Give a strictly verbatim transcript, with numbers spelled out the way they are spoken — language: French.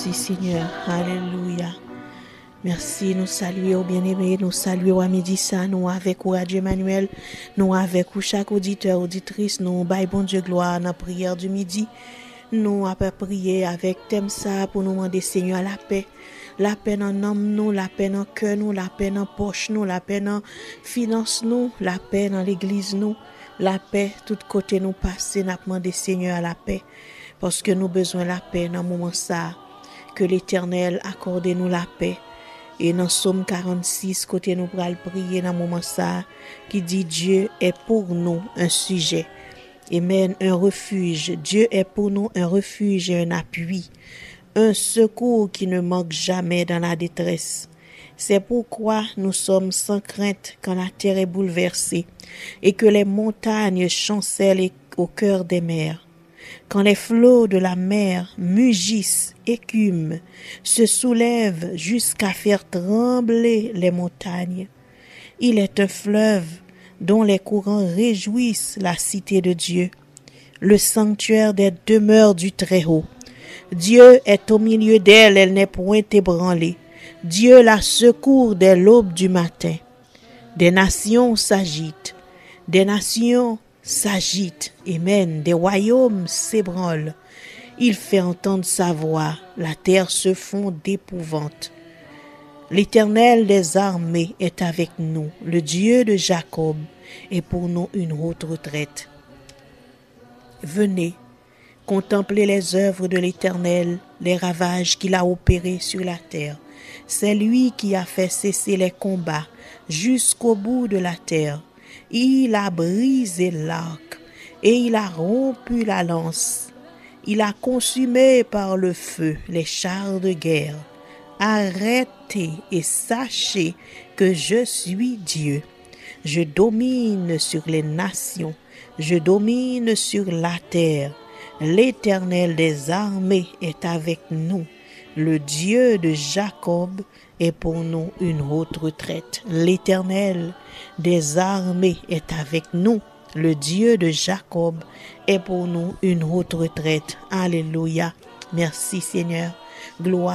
Merci Seigneur. Alléluia. Merci, nous saluons bien-aimés, nous saluons à midi ça, nous avec vous, Radio Emmanuel, nous avec vous, chaque auditeur, auditrice, nous baillons bon Dieu gloire dans la prière du midi. Nous avons prié avec thème ça pour nous demander Seigneur la paix. La paix dans l'âme nous, la paix dans le cœur nous, la paix dans la poche nous, la paix dans la finance nous, la paix dans l'église nous, la paix tout côté nous passer, nous demandé Seigneur la paix. Parce que nous avons besoin de la paix dans le moment ça. Que l'Éternel accorde nous la paix. Et dans Psaume quarante-six, côté nous pral prier dans le moment ça, qui dit Dieu est pour nous un sujet. Amen, un refuge. Dieu est pour nous un refuge et un appui. Un secours qui ne manque jamais dans la détresse. C'est pourquoi nous sommes sans crainte quand la terre est bouleversée et que les montagnes chancellent au cœur des mers. Quand les flots de la mer mugissent, écument, se soulèvent jusqu'à faire trembler les montagnes. Il est un fleuve dont les courants réjouissent la cité de Dieu, le sanctuaire des demeures du Très-Haut. Dieu est au milieu d'elle, elle n'est point ébranlée. Dieu la secourt dès l'aube du matin. Des nations s'agitent, des nations s'agitent, amen, des royaumes s'ébranlent. Il fait entendre sa voix, la terre se fond d'épouvante. L'Éternel des armées est avec nous, le Dieu de Jacob est pour nous une haute retraite. Venez, contemplez les œuvres de l'Éternel, les ravages qu'il a opérés sur la terre. C'est lui qui a fait cesser les combats jusqu'au bout de la terre. Il a brisé l'arc et il a rompu la lance. Il a consumé par le feu les chars de guerre. Arrêtez et sachez que je suis Dieu. Je domine sur les nations, je domine sur la terre. L'Éternel des armées est avec nous. Le Dieu de Jacob est pour nous une haute retraite. L'Éternel des armées est avec nous. Le Dieu de Jacob est pour nous une haute retraite. Alléluia. Merci Seigneur. Gloire.